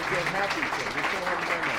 get happy, so we still haven't done that.